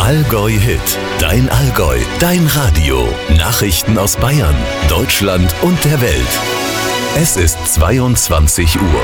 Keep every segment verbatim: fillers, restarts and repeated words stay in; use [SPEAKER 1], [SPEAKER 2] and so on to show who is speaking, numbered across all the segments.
[SPEAKER 1] Allgäu-Hit. Dein Allgäu, dein Radio. Nachrichten aus Bayern, Deutschland und der Welt. Es ist zweiundzwanzig Uhr.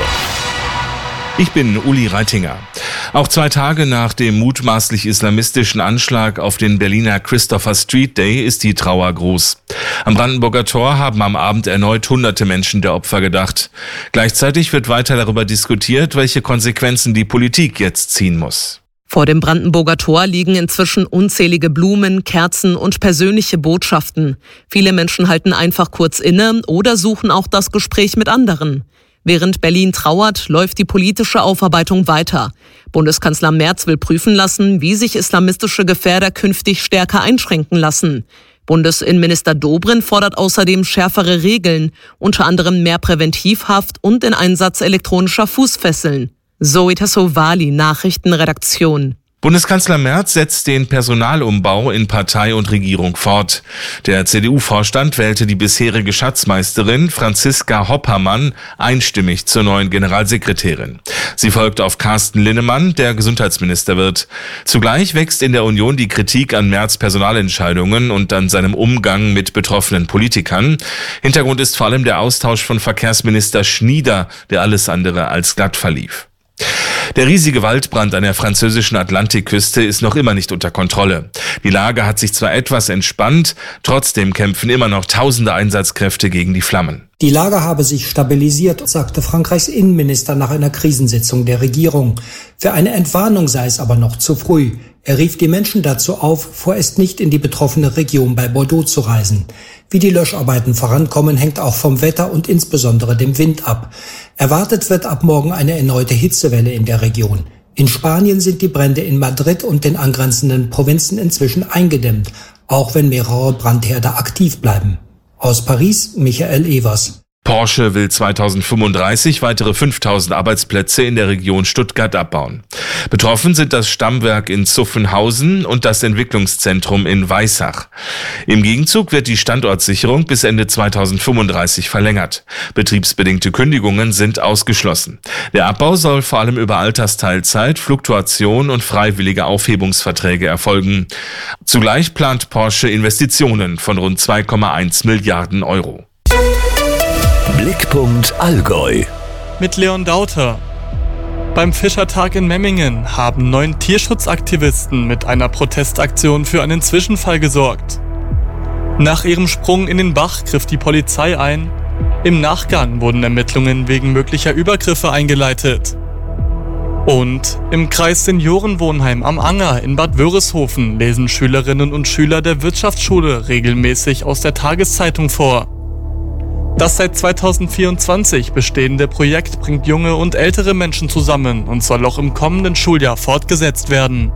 [SPEAKER 2] Ich bin Uli Reitinger. Auch zwei Tage nach dem mutmaßlich islamistischen Anschlag auf den Berliner Christopher Street Day ist die Trauer groß. Am Brandenburger Tor haben am Abend erneut hunderte Menschen der Opfer gedacht. Gleichzeitig wird weiter darüber diskutiert, welche Konsequenzen die Politik jetzt ziehen muss.
[SPEAKER 3] Vor dem Brandenburger Tor liegen inzwischen unzählige Blumen, Kerzen und persönliche Botschaften. Viele Menschen halten einfach kurz inne oder suchen auch das Gespräch mit anderen. Während Berlin trauert, läuft die politische Aufarbeitung weiter. Bundeskanzler Merz will prüfen lassen, wie sich islamistische Gefährder künftig stärker einschränken lassen. Bundesinnenminister Dobrindt fordert außerdem schärfere Regeln, unter anderem mehr Präventivhaft und den Einsatz elektronischer Fußfesseln. Zoe Tassovali, Nachrichtenredaktion.
[SPEAKER 2] Bundeskanzler Merz setzt den Personalumbau in Partei und Regierung fort. Der C D U-Vorstand wählte die bisherige Schatzmeisterin Franziska Hoppermann einstimmig zur neuen Generalsekretärin. Sie folgt auf Carsten Linnemann, der Gesundheitsminister wird. Zugleich wächst in der Union die Kritik an Merz' Personalentscheidungen und an seinem Umgang mit betroffenen Politikern. Hintergrund ist vor allem der Austausch von Verkehrsminister Schnieder, der alles andere als glatt verlief. Der riesige Waldbrand an der französischen Atlantikküste ist noch immer nicht unter Kontrolle. Die Lage hat sich zwar etwas entspannt, trotzdem kämpfen immer noch tausende Einsatzkräfte gegen die Flammen.
[SPEAKER 4] Die Lage habe sich stabilisiert, sagte Frankreichs Innenminister nach einer Krisensitzung der Regierung. Für eine Entwarnung sei es aber noch zu früh. Er rief die Menschen dazu auf, vorerst nicht in die betroffene Region bei Bordeaux zu reisen. Wie die Löscharbeiten vorankommen, hängt auch vom Wetter und insbesondere dem Wind ab. Erwartet wird ab morgen eine erneute Hitzewelle in der Region. In Spanien sind die Brände in Madrid und den angrenzenden Provinzen inzwischen eingedämmt, auch wenn mehrere Brandherde aktiv bleiben. Aus Paris, Michael Evers.
[SPEAKER 2] Porsche will zweitausendfünfunddreißig weitere fünftausend Arbeitsplätze in der Region Stuttgart abbauen. Betroffen sind das Stammwerk in Zuffenhausen und das Entwicklungszentrum in Weissach. Im Gegenzug wird die Standortsicherung bis Ende zweitausendfünfunddreißig verlängert. Betriebsbedingte Kündigungen sind ausgeschlossen. Der Abbau soll vor allem über Altersteilzeit, Fluktuation und freiwillige Aufhebungsverträge erfolgen. Zugleich plant Porsche Investitionen von rund zwei Komma eins Milliarden Euro.
[SPEAKER 1] Blickpunkt Allgäu.
[SPEAKER 5] Mit Leon Dauter. Beim Fischertag in Memmingen haben neun Tierschutzaktivisten mit einer Protestaktion für einen Zwischenfall gesorgt. Nach ihrem Sprung in den Bach griff die Polizei ein. Im Nachgang wurden Ermittlungen wegen möglicher Übergriffe eingeleitet. Und im Kreis Seniorenwohnheim am Anger in Bad Wörishofen lesen Schülerinnen und Schüler der Wirtschaftsschule regelmäßig aus der Tageszeitung vor. Das seit zweitausendvierundzwanzig bestehende Projekt bringt junge und ältere Menschen zusammen und soll auch im kommenden Schuljahr fortgesetzt werden.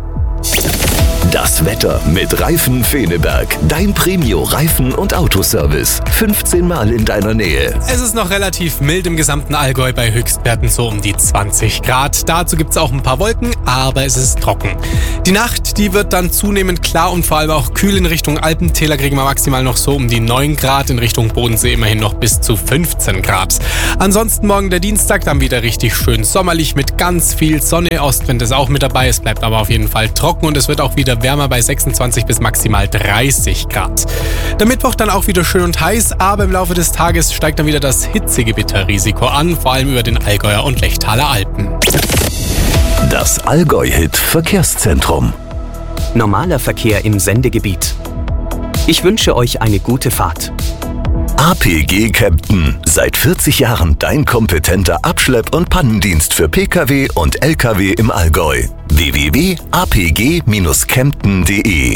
[SPEAKER 1] Das Wetter mit Reifen Feneberg. Dein Premio-Reifen- und Autoservice. fünfzehn Mal in deiner Nähe.
[SPEAKER 6] Es ist noch relativ mild im gesamten Allgäu bei Höchstwerten so um die zwanzig Grad. Dazu gibt es auch ein paar Wolken, aber es ist trocken. Die Nacht, die wird dann zunehmend klar und vor allem auch kühl in Richtung Alpentäler kriegen wir maximal noch so um die neun Grad. In Richtung Bodensee immerhin noch bis zu fünfzehn Grad. Ansonsten morgen der Dienstag dann wieder richtig schön sommerlich mit ganz viel Sonne. Ostwind ist auch mit dabei. Es bleibt aber auf jeden Fall trocken und es wird auch wieder wärmer bei sechsundzwanzig bis maximal dreißig Grad. Der Mittwoch dann auch wieder schön und heiß, aber im Laufe des Tages steigt dann wieder das Hitzegewitterrisiko an, vor allem über den Allgäuer und Lechtaler Alpen.
[SPEAKER 1] Das Allgäu-Hit Verkehrszentrum.
[SPEAKER 7] Normaler Verkehr im Sendegebiet. Ich wünsche euch eine gute Fahrt.
[SPEAKER 1] A P G Kempten. Seit vierzig Jahren dein kompetenter Abschlepp- und Pannendienst für Pkw und Lkw im Allgäu. w w w punkt a p g Bindestrich kempten punkt de